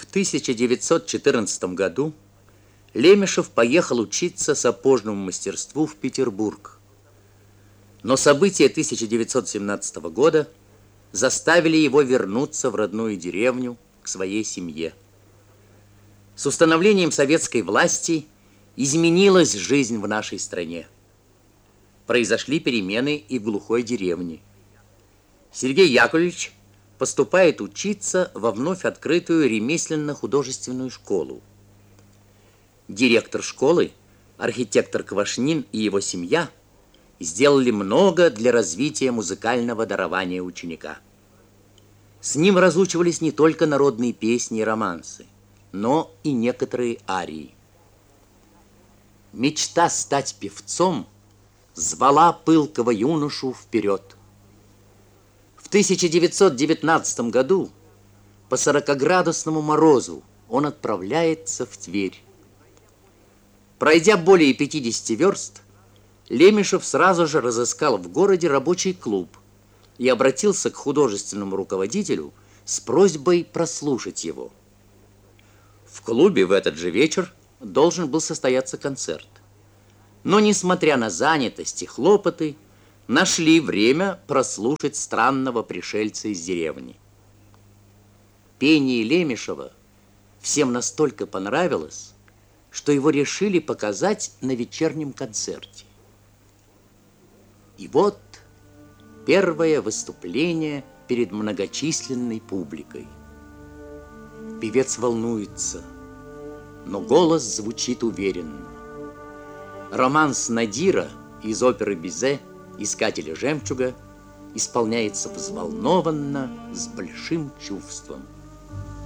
1914 году Лемешев поехал учиться сапожному мастерству в Петербург. Но события 1917 года заставили его вернуться в родную деревню к своей семье. С установлением советской власти изменилась жизнь в нашей стране. Произошли перемены и в глухой деревне. Сергей Яковлевич поступает учиться во вновь открытую ремесленно-художественную школу. Директор школы, архитектор Квашнин и его семья сделали много для развития музыкального дарования ученика. С ним разучивались не только народные песни и романсы, но и некоторые арии. Мечта стать певцом звала пылкого юношу вперед. В 1919 году по 40-градусному морозу он отправляется в Тверь. Пройдя более 50 верст, Лемешев сразу же разыскал в городе рабочий клуб и обратился к художественному руководителю с просьбой прослушать его. В клубе в этот же вечер должен был состояться концерт. Но, несмотря на занятость и хлопоты, нашли время прослушать странного пришельца из деревни. Пение Лемешева всем настолько понравилось, что его решили показать на вечернем концерте. И вот первое выступление перед многочисленной публикой. Певец волнуется, но голос звучит уверенно. Романс Надира из оперы Бизе «Искатели жемчуга» исполняется взволнованно, с большим чувством.